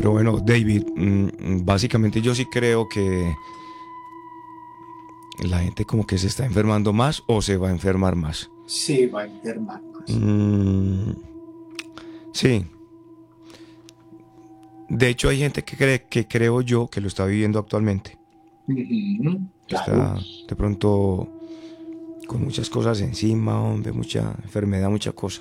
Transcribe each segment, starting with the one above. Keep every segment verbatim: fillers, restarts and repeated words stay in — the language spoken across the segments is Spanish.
Pero bueno, David, mm, básicamente yo sí creo que la gente como que se está enfermando más o se va a enfermar más. Se va a enfermar más. Mm, sí, de hecho hay gente que cree, que creo yo que lo está viviendo actualmente, Ujú, que claro. está de pronto con muchas cosas encima, hombre, mucha enfermedad, mucha cosa.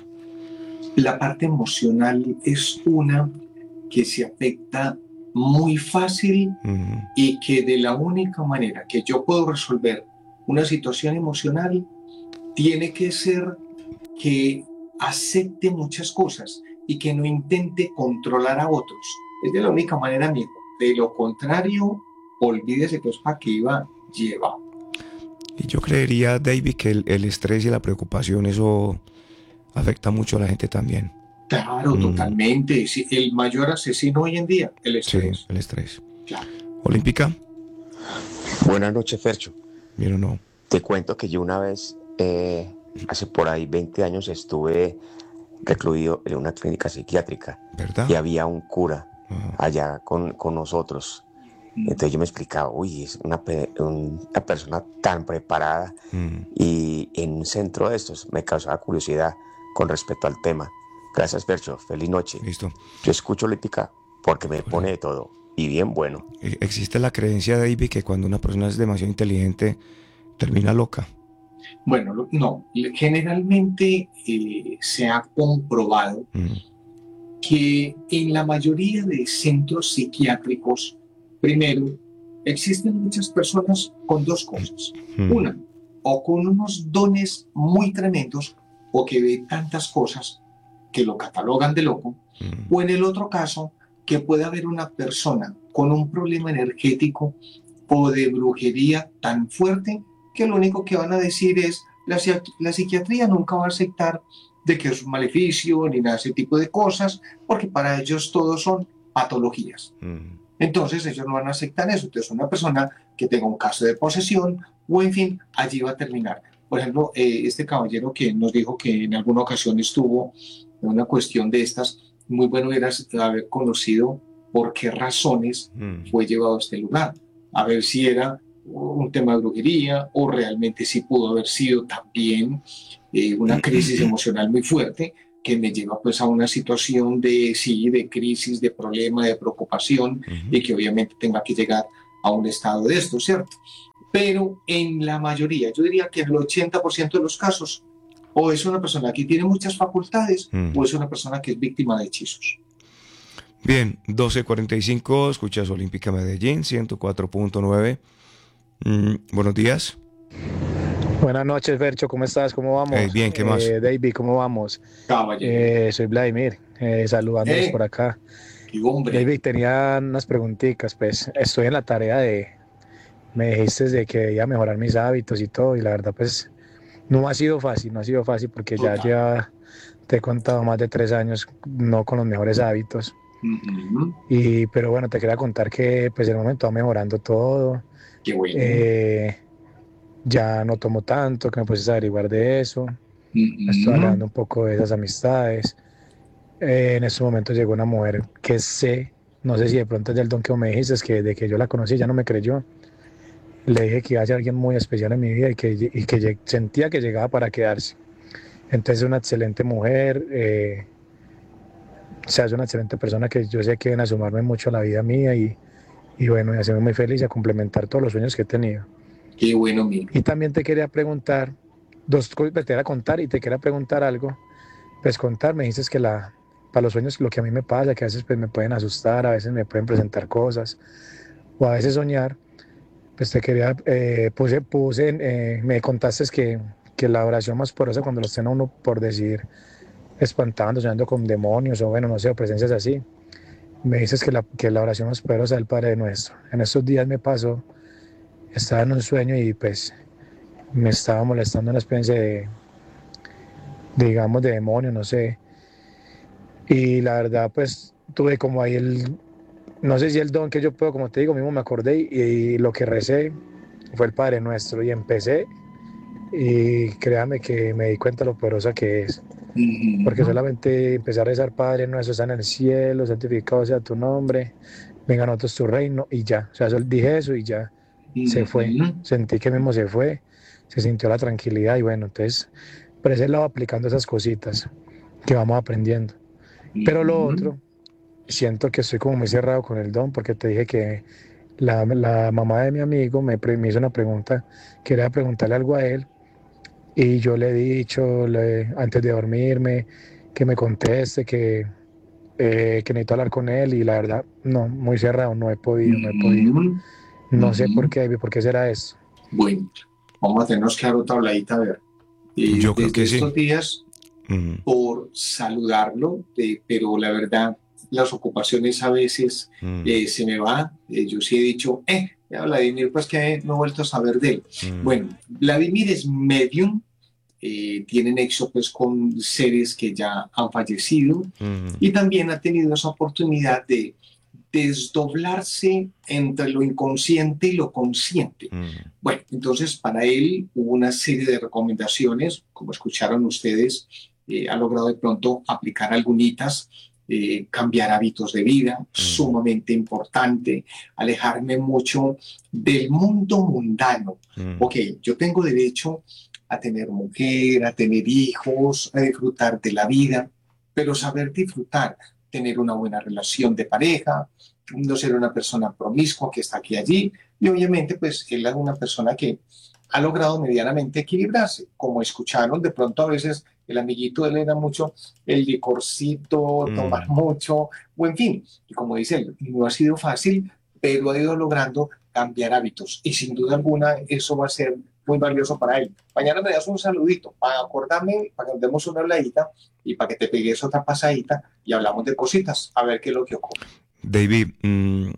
La parte emocional es una que se afecta muy fácil Ujú. y que de la única manera que yo puedo resolver una situación emocional tiene que ser que acepte muchas cosas y que no intente controlar a otros. Es de la única manera, amigo. De lo contrario, olvídese que es para que iba, lleva. Y yo creería, David, que el, el estrés y la preocupación, eso afecta mucho a la gente también. Claro, Mm, totalmente. Sí, el mayor asesino hoy en día, el sí, estrés. el estrés. Claro. Olímpica, Buenas noches, Fercho. bien o no, Te cuento que yo una vez, eh, hace por ahí veinte años, estuve recluido en una clínica psiquiátrica y ¿verdad? había un cura Ajá. allá con, con nosotros. Entonces yo me explicaba, uy, es una, pe- un- una persona tan preparada Mm, y en un centro de estos me causaba curiosidad con respecto al tema. Gracias, Fercho. Feliz noche. listo. Yo escucho Olímpica porque me Bueno, pone de todo y bien bueno. e- existe la creencia, David, que cuando una persona es demasiado inteligente, termina loca. Bueno, lo- no, generalmente eh, se ha comprobado Mm, que en la mayoría de centros psiquiátricos, primero, existen muchas personas con dos cosas. mm, Una, o con unos dones muy tremendos o que ve tantas cosas que lo catalogan de loco, mm, o en el otro caso, que puede haber una persona con un problema energético o de brujería tan fuerte que lo único que van a decir es la, la psiquiatría nunca va a aceptar de que es un maleficio ni nada de ese tipo de cosas, porque para ellos todos son patologías. mm. Entonces ellos no van a aceptar eso. Entonces una persona que tenga un caso de posesión o en fin, allí va a terminar. Por ejemplo, eh, este caballero que nos dijo que en alguna ocasión estuvo en una cuestión de estas, muy bueno era haber conocido por qué razones Mm. fue llevado a este lugar. A ver si era un tema de brujería o realmente si pudo haber sido también eh, una crisis emocional muy fuerte que me lleva pues a una situación de, sí, de crisis, de problema, de preocupación Ujú. y que obviamente tenga que llegar a un estado de esto, ¿cierto? Pero en la mayoría, yo diría que en el ochenta por ciento de los casos, o es una persona que tiene muchas facultades Mm. o es una persona que es víctima de hechizos. Bien, doce cuarenta y cinco, escuchas Olímpica Medellín, ciento cuatro punto nueve. Mm, buenos días. Buenas noches, Fercho, ¿cómo estás? ¿Cómo Eh, vamos? bien, ¿qué más? Eh, David, ¿cómo vamos? Caballero, Eh, soy Vladimir, eh, saludándolos por eh, acá. qué hombre, David, tenía unas preguntitas, pues estoy en la tarea de, me dijiste de que debía mejorar mis hábitos y todo, y la verdad, pues no ha sido fácil, no ha sido fácil porque ya total. lleva, te he contado más de tres años no con los mejores hábitos. Uh-huh. Y, pero bueno, te quería contar que pues de momento va mejorando todo. Qué bueno. Eh, ya no tomo tanto, que me puse a averiguar de eso. Me estoy Uh-huh. alejando un poco de esas amistades. Eh, en este momento llegó una mujer que sé, no sé si de pronto es del don que me dijiste, es que de que yo la conocí ya no me creyó. Le dije que iba a ser alguien muy especial en mi vida y que, y que sentía que llegaba para quedarse. Entonces es una excelente mujer, eh, o sea, es una excelente persona que yo sé que viene a sumarme mucho a la vida mía y, y bueno, y hacerme muy feliz y a complementar todos los sueños que he tenido. Qué bueno, amigo. Y también te quería preguntar, dos cosas te quería contar y te quería preguntar algo. Pues contar, me dices que la, para los sueños lo que a mí me pasa, que a veces pues, me pueden asustar, a veces me pueden presentar cosas, o a veces soñar, pues te quería, eh, puse, puse eh, me contaste que, que la oración más poderosa cuando los tiene uno por decir espantando, soñando con demonios o bueno, no sé, o presencias así. Me dices que la, que la oración más poderosa es el Padre Nuestro. En estos días me pasó, estaba en un sueño y pues me estaba molestando una especie de, digamos, de demonio, no sé. Y la verdad, pues tuve como ahí el, no sé si el don que yo puedo, como te digo, mismo me acordé y, y lo que recé fue el Padre Nuestro y empecé y créame que me di cuenta lo poderosa que es. porque solamente empecé a rezar, Padre nuestro, está en el cielo, santificado sea tu nombre, venga a nosotros tu reino, y ya, o sea, solo dije eso y ya se fue, sentí que mismo se fue, se sintió la tranquilidad y bueno, entonces, por ese lado aplicando esas cositas que vamos aprendiendo. Pero lo otro, siento que estoy como muy cerrado con el don, porque te dije que la, la mamá de mi amigo me, pre- me hizo una pregunta, quería preguntarle algo a él, y yo le he dicho le- antes de dormirme que me conteste, que, eh, que necesito hablar con él, y la verdad, no, muy cerrado, no he podido, no he podido. No sé por qué, David, por qué será eso. Bueno, vamos a tenernos que dar otra habladita a ver. Eh, Yo creo desde que sí. estos días, Mm, por saludarlo, eh, pero la verdad, las ocupaciones a veces mm, eh, se me va. Eh, yo sí he dicho, eh, ya Vladimir, pues que no he vuelto a saber de él. mm, Bueno, Vladimir es medium, eh, tiene nexo pues con seres que ya han fallecido mm, y también ha tenido esa oportunidad de desdoblarse entre lo inconsciente y lo consciente. mm, Bueno, entonces para él hubo una serie de recomendaciones, como escucharon ustedes, eh, ha logrado de pronto aplicar algunitas, eh, cambiar hábitos de vida, sumamente importante, alejarme mucho del mundo mundano. mm, Ok, yo tengo derecho a tener mujer, a tener hijos, a disfrutar de la vida, pero saber disfrutar, tener una buena relación de pareja, no ser una persona promiscua que está aquí y allí, y obviamente pues él es una persona que ha logrado medianamente equilibrarse, como escucharon, de pronto a veces el amiguito de él era mucho el licorcito, Mm. tomar mucho, o en fin, y como dice él, no ha sido fácil, pero ha ido logrando cambiar hábitos, y sin duda alguna eso va a ser muy valioso para él. Mañana me das un saludito para acordarme, para que nos demos una habladita y para que te pegues otra pasadita y hablamos de cositas, a ver qué es lo que ocurre. David, mm,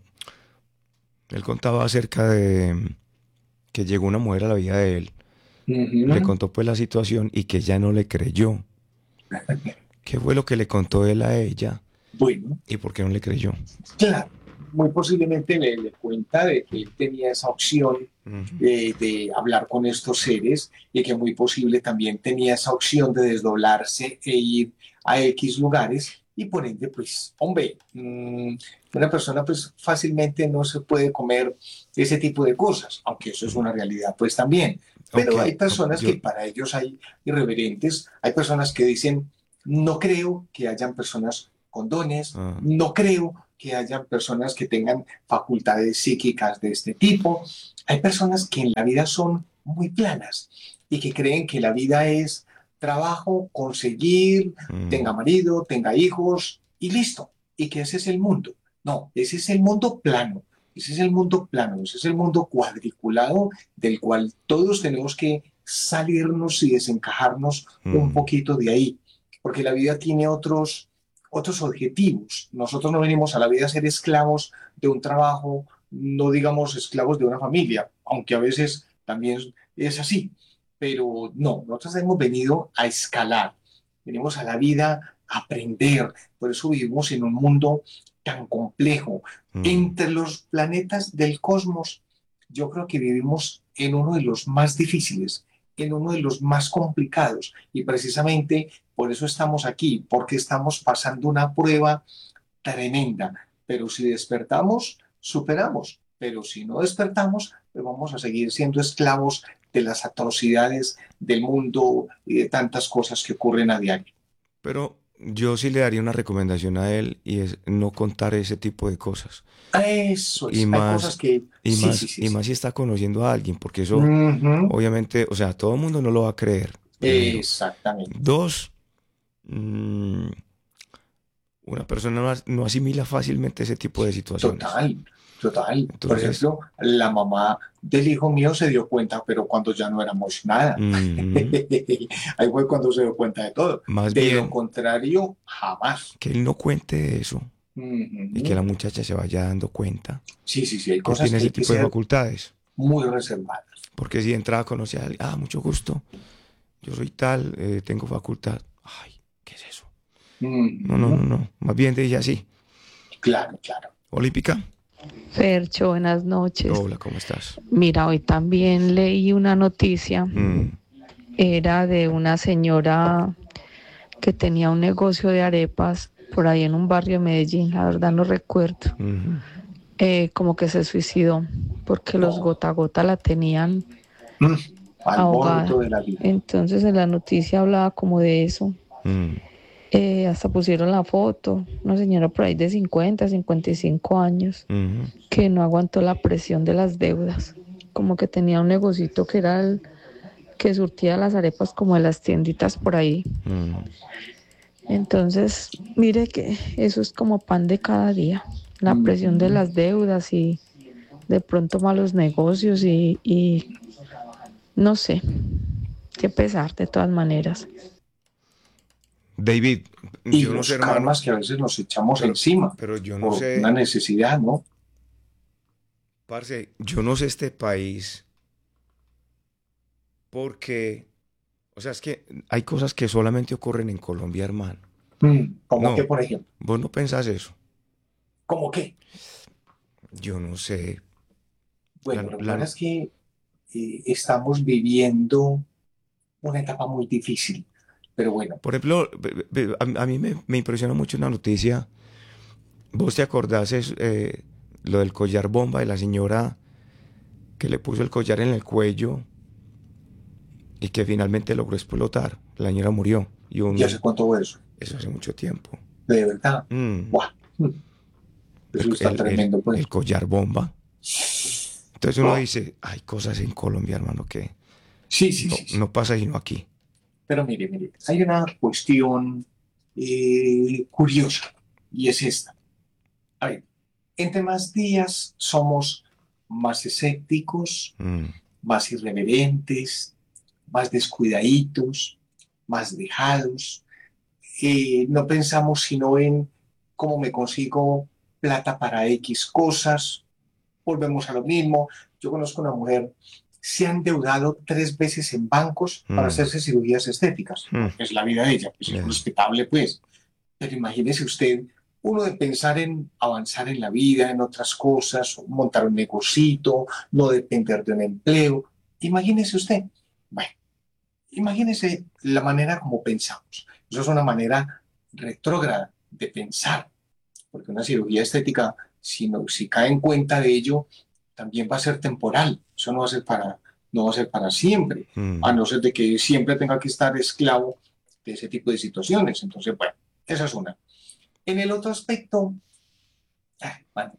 él contaba acerca de que llegó una mujer a la vida de él, le Ujú. contó pues la situación y que ella no le creyó. ¿Qué fue lo que le contó él a ella Bueno, y por qué no le creyó? claro, muy posiblemente le, le cuenta de que él tenía esa opción Ujú. eh, de hablar con estos seres y que muy posible también tenía esa opción de desdoblarse e ir a X lugares y por ende, pues, hombre, mmm, una persona pues fácilmente no se puede comer ese tipo de cosas, aunque eso es una realidad pues también. Pero Aunque hay personas yo, que para ellos hay irreverentes, hay personas que dicen, no creo que hayan personas con dones, ah, no creo que hayan personas que tengan facultades psíquicas de este tipo. Hay personas que en la vida son muy planas y que creen que la vida es trabajo, conseguir, mm, tenga marido, tenga hijos y listo. Y que ese es el mundo. No, ese es el mundo plano. Ese es el mundo plano, ese es el mundo cuadriculado del cual todos tenemos que salirnos y desencajarnos un mm, poquito de ahí, porque la vida tiene otros, otros objetivos. Nosotros no venimos a la vida a ser esclavos de un trabajo, no digamos esclavos de una familia, aunque a veces también es así, pero no, nosotros hemos venido a escalar, venimos a la vida a aprender, por eso vivimos en un mundo tan complejo. mm, Entre los planetas del cosmos, yo creo que vivimos en uno de los más difíciles, en uno de los más complicados, y precisamente por eso estamos aquí, porque estamos pasando una prueba tremenda, pero si despertamos, superamos, pero si no despertamos, pues vamos a seguir siendo esclavos de las atrocidades del mundo y de tantas cosas que ocurren a diario. pero yo sí le daría una recomendación a él y es no contar ese tipo de cosas. Eso Y es, hay cosas más, que y sí, sí, más, sí, y sí. más si está conociendo a alguien, porque eso, Ujú. obviamente, o sea, todo el mundo no lo va a creer, primero. Exactamente. Dos, mm, una persona no, as- no asimila fácilmente ese tipo de situaciones. Total, total. Por Entonces, ejemplo, la mamá del hijo mío se dio cuenta, pero cuando ya no éramos nada. ujú, Ahí fue cuando se dio cuenta de todo. más De lo bien contrario, jamás. que él no cuente eso y que la Ujú. muchacha se vaya dando cuenta Sí, sí, sí, hay que él cosas tiene que ese hay que tipo de ser facultades. muy reservadas. Porque si entraba a conocer a alguien, ah, mucho gusto, yo soy tal, eh, tengo facultad. Ay, ¿qué es eso? No, no, no, Ujú. no. Más bien de ella sí. Claro, claro. Olímpica. Fercho, buenas noches. Hola, ¿cómo estás? Mira, hoy también leí una noticia, Mm, era de una señora que tenía un negocio de arepas por ahí en un barrio de Medellín, la verdad no recuerdo, Ujú. eh, como que se suicidó porque los gota a gota la tenían Mm, al ahogada. borde de la vida. Entonces en la noticia hablaba como de eso. Mm. Eh, hasta pusieron la foto, una señora por ahí de cincuenta, cincuenta y cinco años, Ujú. que no aguantó la presión de las deudas, como que tenía un negocito que era el que surtía las arepas como de las tienditas por ahí. Mm. Entonces, mire que eso es como pan de cada día, la presión de las deudas y de pronto malos negocios y, y no sé, qué pesar de todas maneras. David, Y yo no los sé, hermano, karmas que a veces nos echamos pero, encima pero yo no por sé, una necesidad, ¿no? parce, yo no sé este país porque, o sea, es que hay cosas que solamente ocurren en Colombia, hermano. Mm, ¿Cómo que, No, por ejemplo? vos no pensás eso. ¿Cómo qué? Yo no sé. La, Bueno, lo que pasa la- es que eh, estamos viviendo una etapa muy difícil, pero bueno, por ejemplo, ve- ve- a, a mí me, me impresiona mucho una noticia. ¿Vos te acordás es, eh, lo del collar bomba de la señora que le puso el collar en el cuello y que finalmente logró explotar? La señora murió. Y ya se un, contó eso, eso hace mucho tiempo. de verdad. Mm, ¡Guau! Mm, el, Eso está el- el- tremendo, pues. el collar bomba. Entonces uno Oh, dice, hay cosas en Colombia, hermano, que sí, sí, no, sí, sí. no pasa sino aquí. Pero mire, mire, hay una cuestión eh, curiosa y es esta. A ver, entre más días somos más escépticos, Mm, más irreverentes, más descuidaditos, más dejados. Eh, no pensamos sino en cómo me consigo plata para X cosas. Volvemos a lo mismo. Yo conozco una mujer, se ha endeudado tres veces en bancos para mm, hacerse cirugías estéticas. mm, Es la vida de ella, pues es eh, respetable, pues. Pero imagínese usted, uno de pensar en avanzar en la vida, en otras cosas, montar un negocito, no depender de un empleo. Imagínese usted. Bueno, imagínese la manera como pensamos. Eso es una manera retrógrada de pensar, porque una cirugía estética, si, no, si cae en cuenta de ello, también va a ser temporal. Eso no va a ser para, no va a ser para siempre, a mm. no ser de que siempre tenga que estar esclavo de ese tipo de situaciones. Entonces, bueno, esa es una. En el otro aspecto, ah, bueno,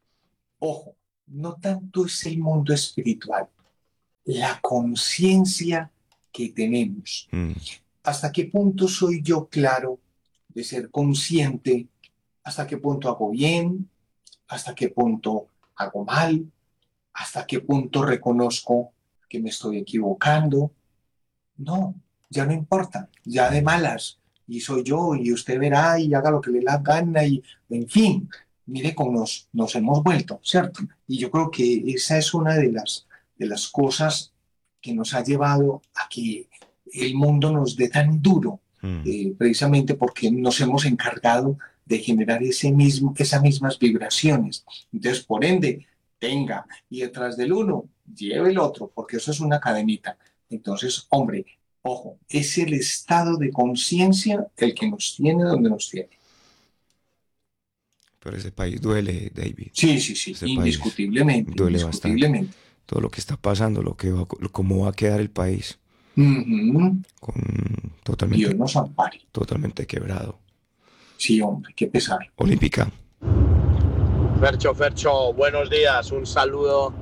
ojo, no tanto es el mundo espiritual, la conciencia que tenemos. Mm, ¿Hasta qué punto soy yo claro de ser consciente? ¿Hasta qué punto hago bien? ¿Hasta qué punto hago mal? ¿Hasta qué punto reconozco que me estoy equivocando? No, ya no importa, ya de malas. Y soy yo, y usted verá y haga lo que le dé la gana, y en fin, mire cómo nos, nos hemos vuelto, ¿cierto? Y yo creo que esa es una de las, de las cosas que nos ha llevado a que el mundo nos dé tan duro, mm. eh, precisamente porque nos hemos encargado de generar ese mismo, esas mismas vibraciones. Entonces, por ende, tenga, y detrás del uno, lleve el otro, porque eso es una cadenita. Entonces, hombre, ojo, es el estado de conciencia el que nos tiene donde nos tiene. Pero ese país duele, David. Sí, sí, sí, Ese país indiscutiblemente, duele bastante. indiscutiblemente. Todo lo que está pasando, lo que va, cómo va a quedar el país, Ujú. con Dios totalmente, nos ampare. totalmente quebrado. Sí, hombre, qué pesar. Olímpica. Fercho, Fercho, buenos días. Un saludo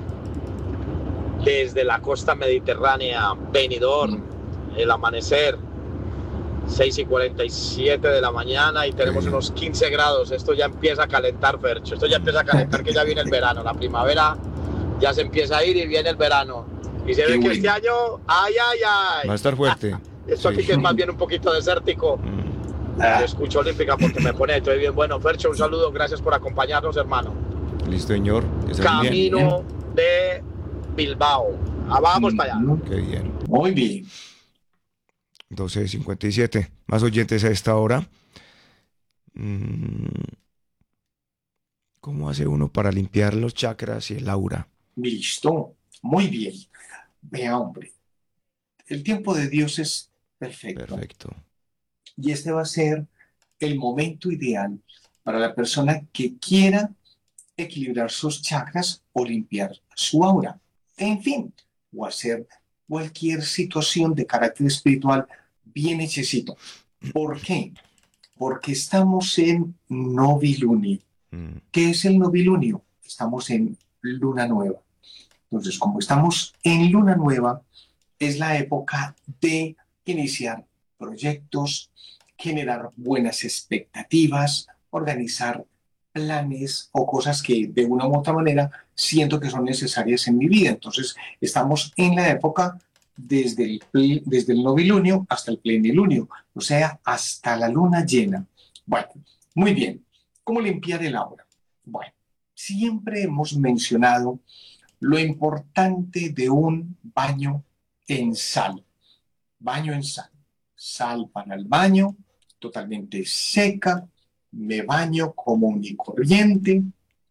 desde la costa mediterránea, Benidorm, el amanecer, seis y cuarenta y siete de la mañana y tenemos bien. unos quince grados. Esto ya empieza a calentar, Fercho. Esto ya empieza a calentar, que ya viene el verano. La primavera ya se empieza a ir y viene el verano. Y se Qué ve que bueno. este año, ay, ay, ay. Va a estar fuerte. Esto aquí Sí. que es más bien un poquito desértico. Mm. Ah, Escucho Olímpica porque me pone estoy bien. Bueno, Fercho, un saludo. Gracias por acompañarnos, hermano. Listo, señor. Que se ven bien. Camino de Bilbao. Ah, vamos para allá. ujú. Qué bien. Muy bien. doce cincuenta y siete. Más oyentes a esta hora. Mm, ¿Cómo hace uno para limpiar los chakras y el aura? Listo. Muy bien. Vea, hombre, el tiempo de Dios es perfecto. Perfecto. Y este va a ser el momento ideal para la persona que quiera equilibrar sus chakras o limpiar su aura. En fin, o hacer cualquier situación de carácter espiritual bien hechecito. ¿Por qué? Porque estamos en novilunio. Mm. ¿Qué es el novilunio? Estamos en luna nueva. Entonces, como estamos en luna nueva, es la época de iniciar proyectos, generar buenas expectativas, organizar planes o cosas que de una u otra manera siento que son necesarias en mi vida. Entonces, estamos en la época desde el, ple- desde el novilunio hasta el plenilunio, o sea, hasta la luna llena. Bueno, muy bien. ¿Cómo limpiar el aura? Bueno, siempre hemos mencionado lo importante de un baño en sal. Baño en sal. Sal para el baño, totalmente seca. Me baño común y corriente.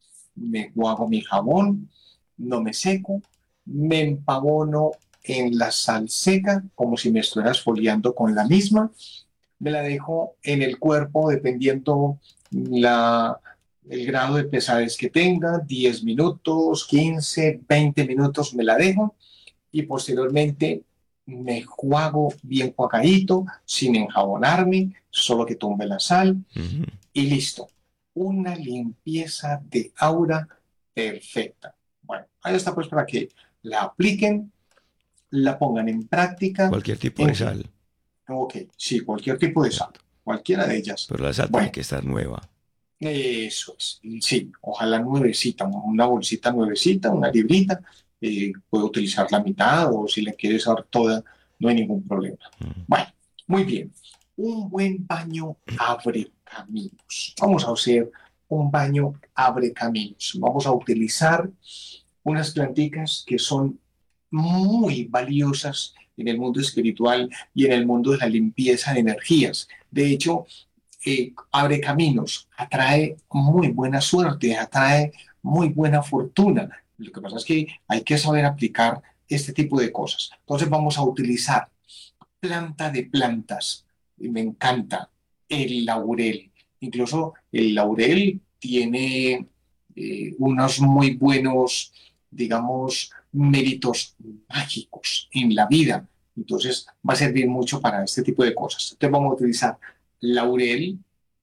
Me hago mi jabón. No me seco. Me empabono en la sal seca, como si me estuviera esfoliando con la misma. Me la dejo en el cuerpo, dependiendo la, el grado de pesadez que tenga, diez minutos, quince, veinte minutos me la dejo y posteriormente me juego bien juagadito, sin enjabonarme, solo que tumbe la sal Ujú. y listo. Una limpieza de aura perfecta. Bueno, ahí está pues para que la apliquen, la pongan en práctica. Cualquier tipo de ¿En qué? sal, Ok, sí, cualquier tipo de sal, cualquiera de ellas. pero la sal tiene Bueno, que estar nueva. eso es, sí, ojalá nuevecita, una bolsita nuevecita, una librita, eh, puede utilizar la mitad o si le quieres dar toda, no hay ningún problema. Mm. Bueno, muy bien. Un buen baño abre caminos. Vamos a hacer un baño abre caminos. Vamos a utilizar unas planticas que son muy valiosas en el mundo espiritual y en el mundo de la limpieza de energías. De hecho, eh, abre caminos, atrae muy buena suerte, atrae muy buena fortuna. Lo que pasa es que hay que saber aplicar este tipo de cosas. Entonces vamos a utilizar planta de plantas. Y me encanta el laurel. Incluso el laurel tiene eh, unos muy buenos, digamos, méritos mágicos en la vida. Entonces va a servir mucho para este tipo de cosas. Entonces vamos a utilizar laurel,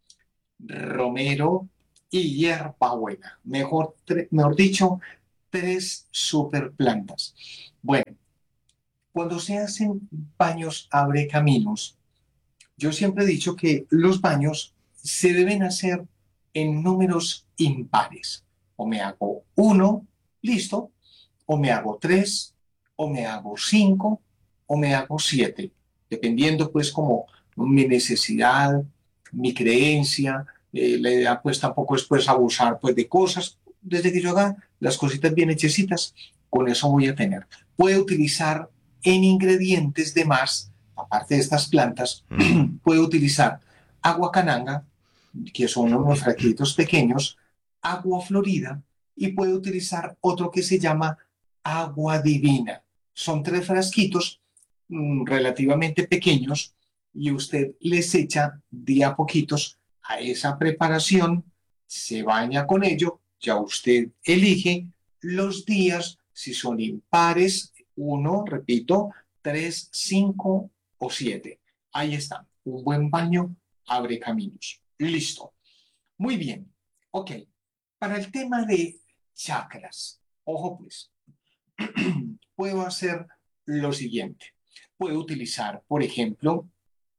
romero y hierbabuena. Mejor, mejor dicho, tres super plantas. Bueno, cuando se hacen baños abre caminos, yo siempre he dicho que los baños se deben hacer en números impares. O me hago uno, listo, o me hago tres, o me hago cinco, o me hago siete, dependiendo pues como mi necesidad, mi creencia, eh, la idea pues tampoco es pues abusar pues de cosas, desde que yo haga las cositas bien hechecitas, con eso voy a tener. Puede utilizar en ingredientes de más, aparte de estas plantas, Mm. puede utilizar agua cananga, que son unos frasquitos pequeños, agua florida, y puede utilizar otro que se llama agua divina. Son tres frasquitos mmm, relativamente pequeños y usted les echa de a poquitos a esa preparación, se baña con ello, ya usted elige los días, si son impares, uno, repito, tres, cinco o siete. Ahí está, un buen baño abre caminos. Listo. Muy bien. Ok. Para el tema de chakras, ojo pues, puedo hacer lo siguiente. Puedo utilizar, por ejemplo,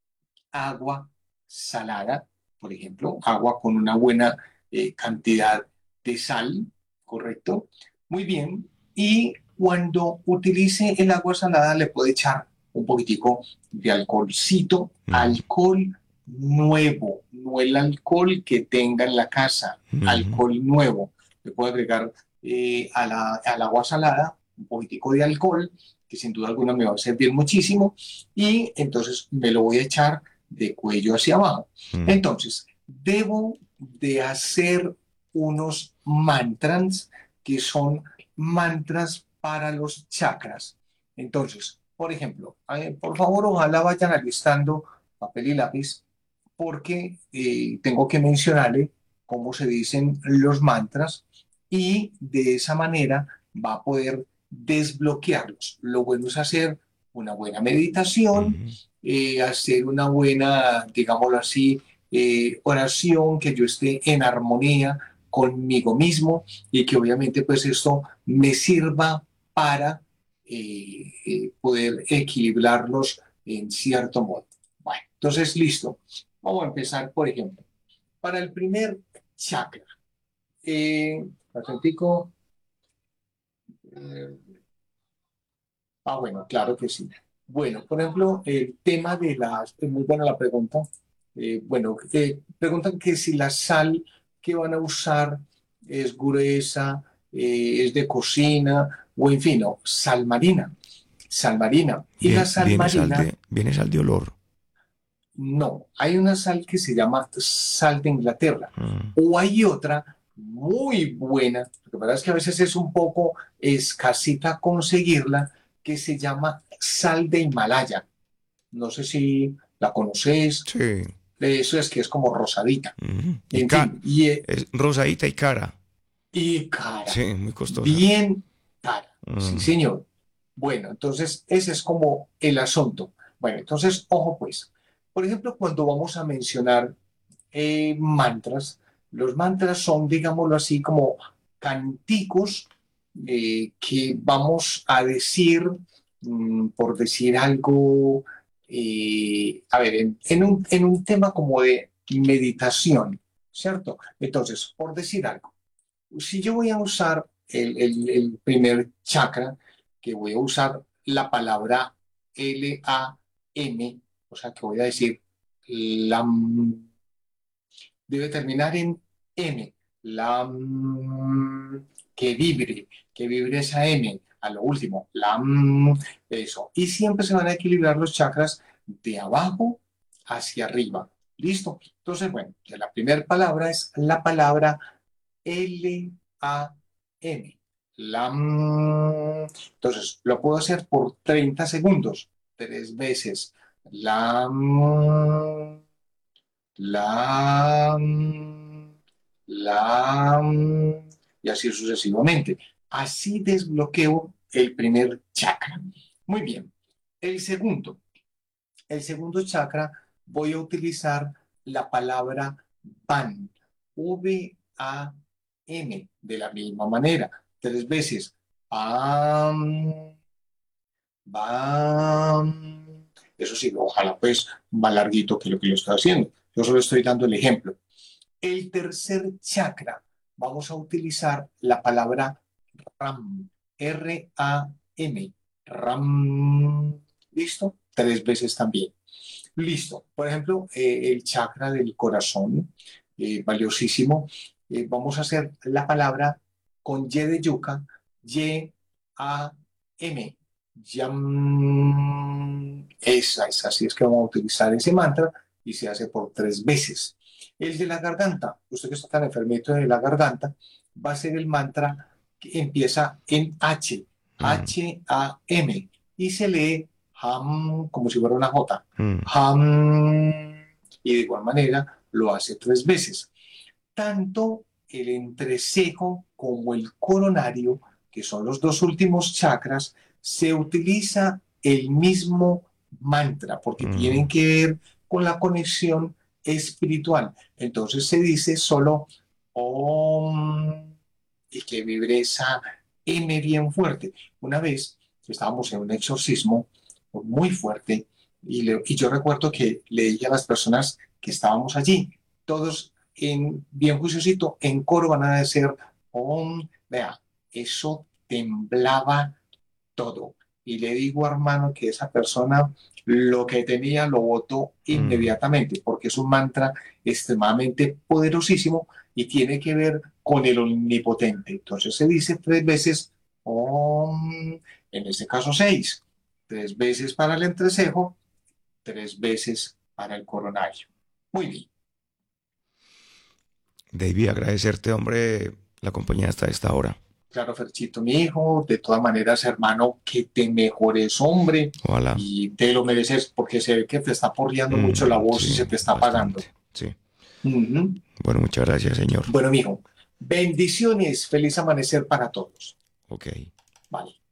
agua salada, por ejemplo, agua con una buena eh, cantidad de sal, ¿correcto? Muy bien. Y cuando utilice el agua salada le puedo echar un poquitico de alcoholcito, Mm. alcohol nuevo, no el alcohol que tenga en la casa, Mm. alcohol nuevo. Le puedo agregar eh, a la, al agua salada un poquitico de alcohol, que sin duda alguna me va a servir muchísimo, y entonces me lo voy a echar de cuello hacia abajo. Mm. Entonces, debo de hacer unos mantras que son mantras para los chakras. Entonces, por ejemplo, eh, por favor, ojalá vayan alistando papel y lápiz porque eh, tengo que mencionarle cómo se dicen los mantras y de esa manera va a poder desbloquearlos. Lo bueno es hacer una buena meditación, Ujú. eh, hacer una buena, digámoslo así, eh, oración, que yo esté en armonía conmigo mismo y que obviamente pues esto me sirva para eh, eh, poder equilibrarlos en cierto modo. Bueno, entonces listo. Vamos a empezar, por ejemplo, para el primer chakra. Eh, Pacientico, eh, ah, bueno, claro que sí. Bueno, por ejemplo, el tema de las, es muy buena la pregunta. Eh, bueno, eh, preguntan que si la sal que van a usar es gruesa, eh, es de cocina, o en fin, no, sal marina. Sal marina. Y la Bien, sal viene sal marina, de, viene sal de olor. no, hay una sal que se llama sal de Inglaterra. Mm. O hay otra muy buena, lo que pasa es que a veces es un poco escasita conseguirla, que se llama sal de Himalaya. No sé si la conoces, Sí. eso es que es como rosadita. Ujú. Y En ca fin, y, eh, es rosadita y cara. y cara, Sí, muy costosa. bien cara, sí Mm. señor. Bueno, entonces ese es como el asunto. Bueno, entonces, ojo pues, por ejemplo, cuando vamos a mencionar eh, mantras. Los mantras son, digámoslo así, como canticos eh, que vamos a decir, mm, por decir algo, eh, a ver, en, en un, en un tema como de meditación, ¿cierto? Entonces, por decir algo, si yo voy a usar el, el- el primer chakra, que voy a usar la palabra L A M, o sea, que voy a decir LAM, debe terminar en M. La mm, que vibre, que vibre esa M a lo último. La mm, eso. Y siempre se van a equilibrar los chakras de abajo hacia arriba. ¿Listo? Entonces, bueno, la primera palabra es la palabra L A M. La mm. Entonces, lo puedo hacer por treinta segundos, tres veces. La mm, la, la, y así sucesivamente. Así desbloqueo el primer chakra. Muy bien. El segundo, el segundo chakra, voy a utilizar la palabra van. V A M, de la misma manera. Tres veces. Bam, bam. Eso sí, ojalá pues más larguito que lo que yo estoy haciendo. Yo solo estoy dando el ejemplo. El tercer chakra, vamos a utilizar la palabra RAM, R A M, RAM. ¿Listo? Tres veces también. Listo. Por ejemplo, eh, el chakra del corazón, eh, valiosísimo. Eh, vamos a hacer la palabra con Y de yuca, Y A M. Yam. Esa es, así es que vamos a utilizar ese mantra y se hace por tres veces. El de la garganta, usted que está tan enfermito de la garganta, va a ser el mantra que empieza en H, Mm. H A M, y se lee ham como si fuera una J. Mm. Ham, y de igual manera lo hace tres veces. Tanto el entrecejo como el coronario, que son los dos últimos chakras, se utiliza el mismo mantra porque tienen Mm. que ver con la conexión espiritual. Entonces se dice solo Om y que vibre esa M bien fuerte. Una vez estábamos en un exorcismo muy fuerte y, le- y yo recuerdo que le dije a las personas que estábamos allí, todos en bien juiciosito, en coro van a decir, Om, vea, eso temblaba todo. Y le digo, hermano, que esa persona lo que tenía lo votó Mm. inmediatamente, porque es un mantra extremadamente poderosísimo y tiene que ver con el omnipotente. Entonces se dice tres veces, Om, en este caso seis, tres veces para el entrecejo, tres veces para el coronario. Muy bien. David, agradecerte, hombre, la compañía hasta esta hora. claro, Ferchito, mi hijo, de todas maneras, hermano, que te mejores, hombre, Ojalá. y te lo mereces porque se ve que te está porreando Mm, mucho la voz sí, y se te está bastante, apagando. sí. Ujú. Bueno, muchas gracias, señor. Bueno, mijo, bendiciones, feliz amanecer para todos. Ok. Vale.